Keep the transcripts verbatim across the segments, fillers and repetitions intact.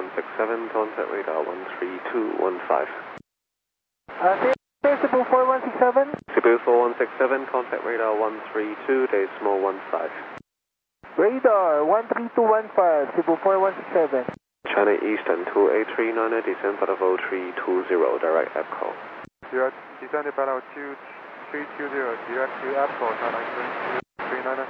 one six seven, contact radar one three two one five. Uh, Cebu four one six seven. Cebu four one six seven, contact radar one three two, decimal one five. Radar one three two one five, Cebu four one six seven. China Eastern two eight three nine, descend Bravo three two zero, direct app call. Direct, descend Bravo two three two zero, direct to app call, China Eastern two three nine.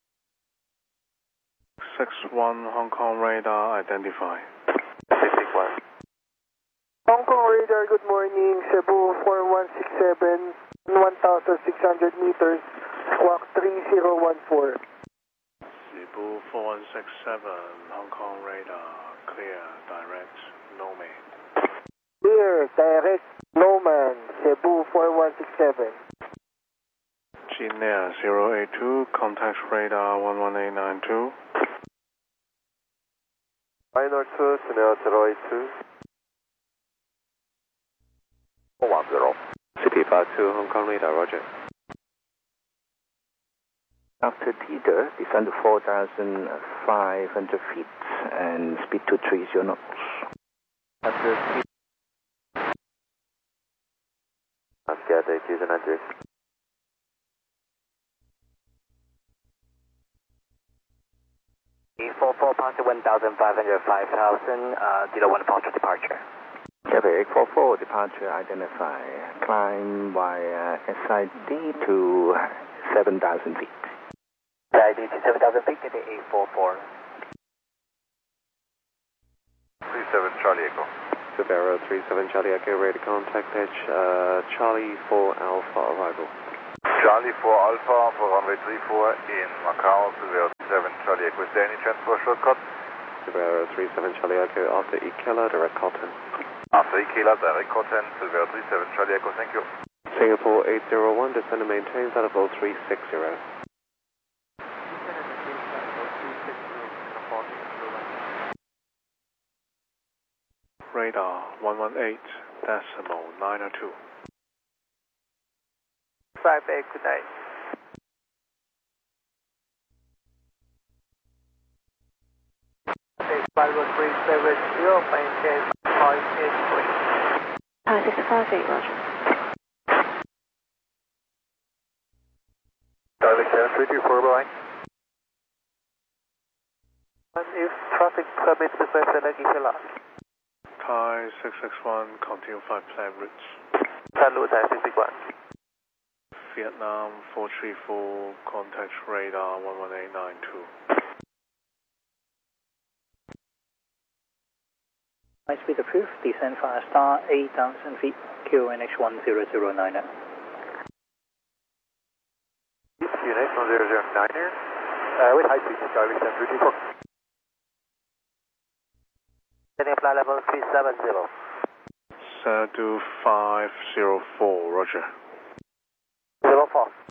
six one Hong Kong radar identify. sixty-one. Hong Kong radar, good morning. Cebu four one six seven, one thousand six hundred meters, squawk three zero one four. Cebu four one six seven, Hong Kong radar, clear, direct, no man. Clear, direct, no man, Cebu four one six seven. Ginair zero eight two, contact radar one one eight nine two. Minor two, Chanel zero eight two. four one zero. City five two, Hong Kong radar, roger. After Teeter, descend to four thousand five hundred feet and speed to three zero knots. After Teeter. Oscar, eight two hundred. E four four, pound to one thousand five hundred, five thousand, uh, zero one approach departure. Quebec four four, departure identify. Climb via S I D to seven thousand feet. S I D to seven thousand feet, get the eight four four. three seven Charlie Echo. Severo three seven Charlie Echo, ready to contact edge, uh, Charlie four Alpha arrival. Charlie four Alpha for runway three four in Macau, Severo three seven Charlie Echo. Is there any transfer shortcut? Severo three seven Charlie Echo, after E Kilo, direct Cotton. After E Kilo, direct Cotton, Severo three seven Charlie Echo, thank you. Singapore eight zero one, descend and maintain level three six zero. Radar one one eight, decimal nine oh two. five eight, good night. Bravo three seven zero, maintain point eight three. Uh, six five eight, roger. Charlie ten three two four, bye. And if traffic permits, the first and give you last. Thai six six one, continue flight plan routes. Hello, Thai six six one. Vietnam four three four, contact radar one one eight nine two. High speed approved, descend fast star eight thousand feet, Q N H one zero zero nine. Q N H one zero zero nine here. Uh, with high speed, Charlie ten three two four. Sending flight level three seven zero. Sadu five zero four, roger. zero four.